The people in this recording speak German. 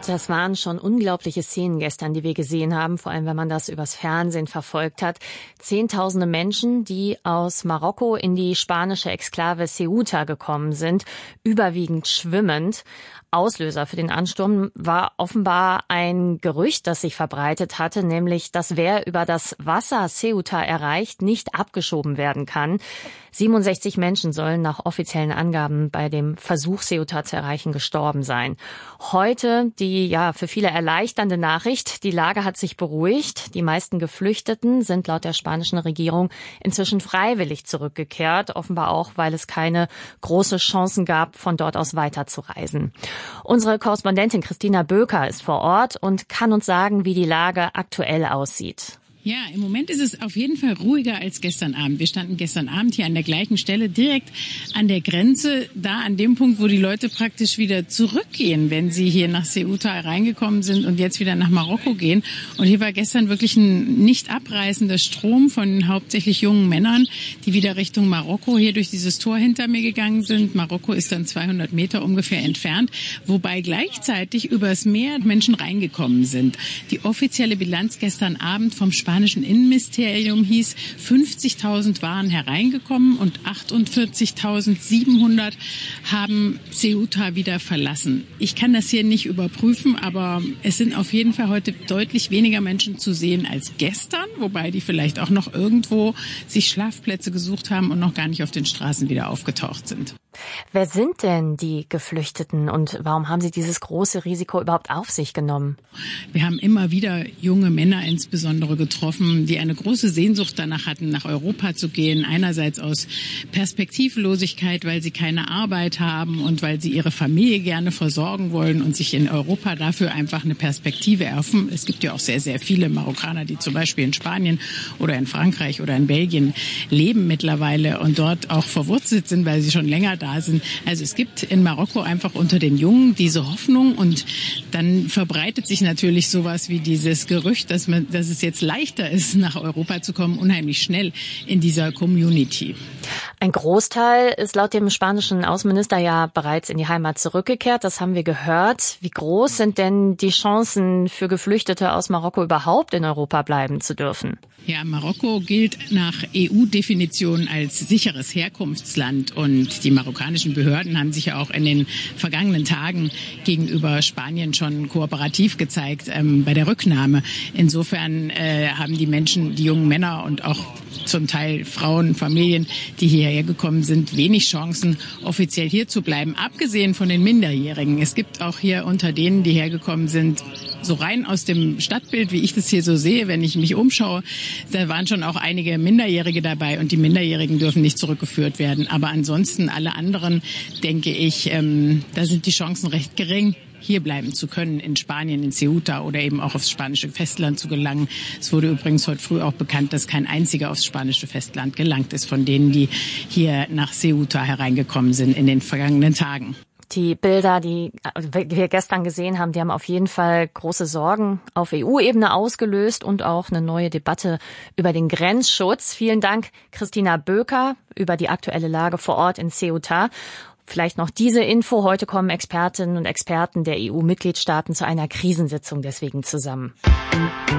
Das waren schon unglaubliche Szenen gestern, die wir gesehen haben, vor allem wenn man das übers Fernsehen verfolgt hat. Zehntausende Menschen, die aus Marokko in die spanische Exklave Ceuta gekommen sind, überwiegend schwimmend. Auslöser für den Ansturm war offenbar ein Gerücht, das sich verbreitet hatte, nämlich, dass wer über das Wasser Ceuta erreicht, nicht abgeschoben werden kann. 67 Menschen sollen nach offiziellen Angaben bei dem Versuch, Ceuta zu erreichen, gestorben sein. Heute die für viele erleichternde Nachricht: Die Lage hat sich beruhigt. Die meisten Geflüchteten sind laut der spanischen Regierung inzwischen freiwillig zurückgekehrt, offenbar auch, weil es keine große Chancen gab, von dort aus weiterzureisen. Unsere Korrespondentin Christina Böker ist vor Ort und kann uns sagen, wie die Lage aktuell aussieht. Ja, im Moment ist es auf jeden Fall ruhiger als gestern Abend. Wir standen gestern Abend hier an der gleichen Stelle, direkt an der Grenze, da an dem Punkt, wo die Leute praktisch wieder zurückgehen, wenn sie hier nach Ceuta reingekommen sind und jetzt wieder nach Marokko gehen. Und hier war gestern wirklich ein nicht abreißender Strom von hauptsächlich jungen Männern, die wieder Richtung Marokko hier durch dieses Tor hinter mir gegangen sind. Marokko ist dann 200 Meter ungefähr entfernt, wobei gleichzeitig übers Meer Menschen reingekommen sind. Die offizielle Bilanz gestern Abend vom spanischen Innenministerium hieß, 50.000 waren hereingekommen und 48.700 haben Ceuta wieder verlassen. Ich kann das hier nicht überprüfen, aber es sind auf jeden Fall heute deutlich weniger Menschen zu sehen als gestern, wobei die vielleicht auch noch irgendwo sich Schlafplätze gesucht haben und noch gar nicht auf den Straßen wieder aufgetaucht sind. Wer sind denn die Geflüchteten und warum haben sie dieses große Risiko überhaupt auf sich genommen? Wir haben immer wieder junge Männer insbesondere getroffen, die eine große Sehnsucht danach hatten, nach Europa zu gehen. Einerseits aus Perspektivlosigkeit, weil sie keine Arbeit haben und weil sie ihre Familie gerne versorgen wollen und sich in Europa dafür einfach eine Perspektive erhoffen. Es gibt ja auch sehr, sehr viele Marokkaner, die zum Beispiel in Spanien oder in Frankreich oder in Belgien leben mittlerweile und dort auch verwurzelt sind, weil sie schon länger da sind. Also es gibt in Marokko einfach unter den Jungen diese Hoffnung und dann verbreitet sich natürlich sowas wie dieses Gerücht, dass es jetzt leichter ist, nach Europa zu kommen, unheimlich schnell in dieser Community. Ein Großteil ist laut dem spanischen Außenminister ja bereits in die Heimat zurückgekehrt. Das haben wir gehört. Wie groß sind denn die Chancen für Geflüchtete aus Marokko überhaupt in Europa bleiben zu dürfen? Ja, Marokko gilt nach EU-Definition als sicheres Herkunftsland und die marokkanischen Behörden haben sich ja auch in den vergangenen Tagen gegenüber Spanien schon kooperativ gezeigt bei der Rücknahme. Insofern haben die Menschen, die jungen Männer und auch zum Teil Frauen, Familien, die hierher gekommen sind, wenig Chancen, offiziell hier zu bleiben, abgesehen von den Minderjährigen. Es gibt auch hier unter denen, die hergekommen sind, so rein aus dem Stadtbild, wie ich das hier so sehe, wenn ich mich umschaue, da waren schon auch einige Minderjährige dabei und die Minderjährigen dürfen nicht zurückgeführt werden. Aber ansonsten alle anderen, denke ich, da sind die Chancen recht gering, hier bleiben zu können, in Spanien, in Ceuta oder eben auch aufs spanische Festland zu gelangen. Es wurde übrigens heute früh auch bekannt, dass kein einziger aufs spanische Festland gelangt ist von denen, die hier nach Ceuta hereingekommen sind in den vergangenen Tagen. Die Bilder, die wir gestern gesehen haben, die haben auf jeden Fall große Sorgen auf EU-Ebene ausgelöst und auch eine neue Debatte über den Grenzschutz. Vielen Dank, Christina Böker, über die aktuelle Lage vor Ort in Ceuta. Vielleicht noch diese Info. Heute kommen Expertinnen und Experten der EU-Mitgliedstaaten zu einer Krisensitzung deswegen zusammen.